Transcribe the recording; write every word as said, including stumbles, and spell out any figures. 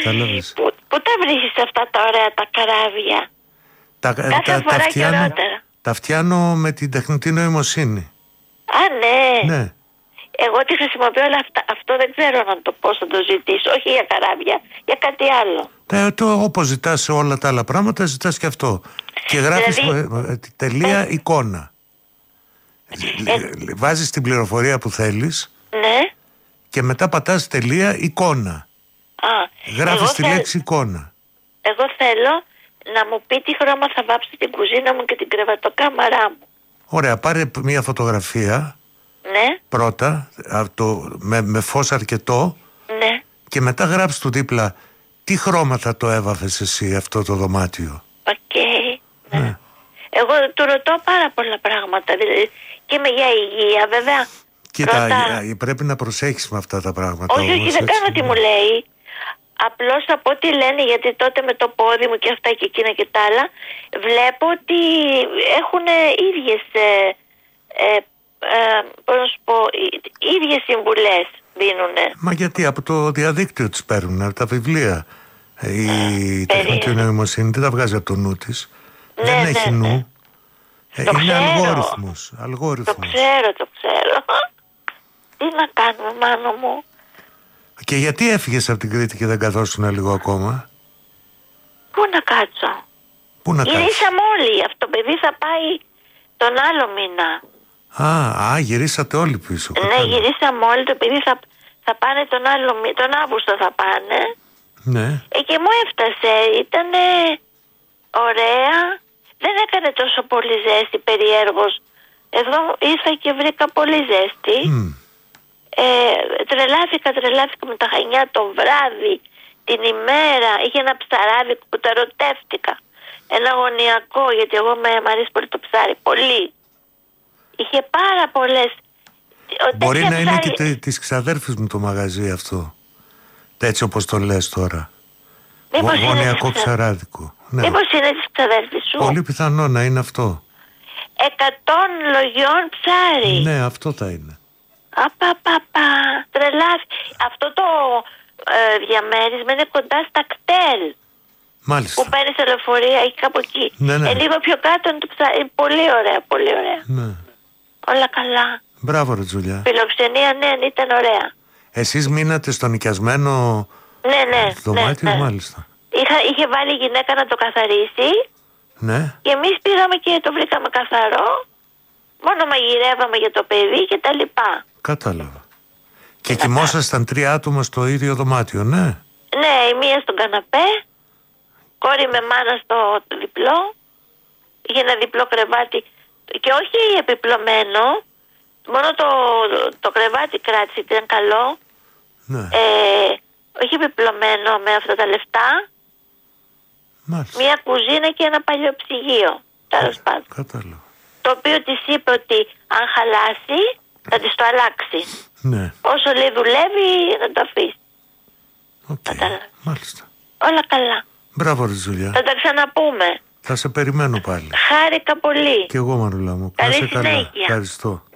Κατάλαβες. Πού, πού τα βρίσκεις αυτά τα ωραία τα καράβια? Τα, Κάθε τα, φορά τα, φτιάνω, χειρότερα. τα φτιάνω με την τεχνητή νοημοσύνη. Α, ναι. Ναι. Εγώ τη χρησιμοποιώ, αλλά αυτά, αυτό δεν ξέρω να το πώς θα το ζητήσω. Όχι για καράβια, για κάτι άλλο. Ε, το, όπως ζητάς σε όλα τα άλλα πράγματα, ζητάς και αυτό. Και γράφεις Δηλαδή, τελεία ε, εικόνα. Ε, Βάζεις την πληροφορία που θέλεις. Ναι. Και μετά πατάς τελεία εικόνα. Α, γράφεις τη θέλ... λέξη εικόνα. Εγώ θέλω να μου πει τι χρώμα θα βάψει την κουζίνα μου και την κρεβατοκάμαρά μου. Ωραία, πάρε μια φωτογραφία. Ναι. Πρώτα, το, με, με φως αρκετό. Ναι. Και μετά γράψει του δίπλα τι χρώμα θα το έβαφες εσύ αυτό το δωμάτιο. Οκ. Okay. Ναι. Ναι. Εγώ του ρωτώ πάρα πολλά πράγματα. Δηλαδή, και με για υγεία, βέβαια. Κοίτα, ρωτά... πρέπει να προσέχεις με αυτά τα πράγματα. Όχι, όμως, όχι, δεν κάνω τι μου λέει. Απλώς από ό,τι λένε, γιατί τότε με το πόδι μου και αυτά και εκείνα και τα άλλα, βλέπω ότι έχουν ίδιες, ε, ε, ε, πώς να σου πω, ίδιες συμβουλές δίνουνε. Μα γιατί από το διαδίκτυο τις παίρνουν, από τα βιβλία. Η τεχνητή νοημοσύνη δεν τα βγάζει από το νου της. Ναι, δεν ναι, έχει νου. ναι. Ε, το είναι ξέρω. αλγόριθμος, αλγόριθμος. Το ξέρω, το ξέρω. Τι να κάνουμε, μάνο μου. Και γιατί έφυγες από την Κρήτη και δεν καθόσουν λίγο ακόμα? Πού να κάτσω? Πού να κάτσω? Γυρίσαμε όλοι. Αυτό το παιδί θα πάει τον άλλο μήνα. Α, α γυρίσατε όλοι πίσω. Ναι, κατάλαβα. γυρίσαμε όλοι. Το παιδί θα, θα πάνε τον άλλο μήνα. Τον Αύγουστο θα πάνε. Ναι. Ε, και μου έφτασε. Ήτανε ωραία. Δεν έκανε τόσο πολύ ζέστη, περιέργως. Εδώ ήρθα και βρήκα πολύ ζέστη. Mm. Ε, τρελάθηκα, τρελάθηκα με τα Χανιά το βράδυ, την ημέρα. Είχε ένα ψαράδι που τα ερωτεύτηκα. Ένα γωνιακό, γιατί εγώ με μ' αρέσει πολύ το ψάρι. Πολύ. Είχε πάρα πολλές. Μπορεί να ψάρι... είναι και τε, της ξαδέρφης μου το μαγαζί αυτό. Έτσι όπως το λες τώρα. Γω, γωνιακό ψαράδικο. Ναι. Μήπως είναι της ξαδέρφης σου? Πολύ πιθανό να είναι αυτό. Εκατόν λογιών ψάρι. Ναι, αυτό θα είναι. Απαπαπα, τρελάθη. Αυτό το ε, διαμέρισμα είναι κοντά στα κτέλ. Μάλιστα. Που παίρνει σε λεωφορεία, έχει κάπου εκεί. Ναι, ναι. Ε, λίγο πιο κάτω είναι το ψάρι. Πολύ ωραία, πολύ ωραία. Ναι. Όλα καλά. Μπράβο ρε Τζουλιά. Φιλοξενία, ναι, ήταν ωραία. Εσείς μείνατε στο νοικιασμένο ναι, ναι, δωμάτιο, ναι, ναι. Μάλιστα. Είχα, είχε βάλει η γυναίκα να το καθαρίσει. Ναι. Και εμείς πήγαμε και το βρήκαμε καθαρό. Μόνο μαγειρεύαμε για το παιδί και τα λοιπά. Κατάλαβα. Και κοιμόσασταν τρία άτομα στο ίδιο δωμάτιο, ναι. Ναι, η μία στον καναπέ, κόρη με μάνα στο διπλό. Είχε ένα διπλό κρεβάτι και όχι επιπλωμένο. Μόνο το, το κρεβάτι κράτησε, ήταν καλό. Ναι. Ε, όχι επιπλωμένο με αυτά τα λεφτά. Μάλιστα. Μια κουζίνα και ένα παλιό ψυγείο. Τέλος πάντων. Κατάλαβα. Το οποίο της είπε ότι αν χαλάσει θα της το αλλάξει. Ναι. Όσο λέει δουλεύει να το αφήσει. Okay. Μάλιστα. Όλα καλά. Μπράβο ρε Ζουλιά. Θα τα ξαναπούμε. Θα σε περιμένω πάλι. Χάρηκα πολύ. Και εγώ Μανούλα μου. Καλή Κάσε συνέχεια. Καλά. Ευχαριστώ.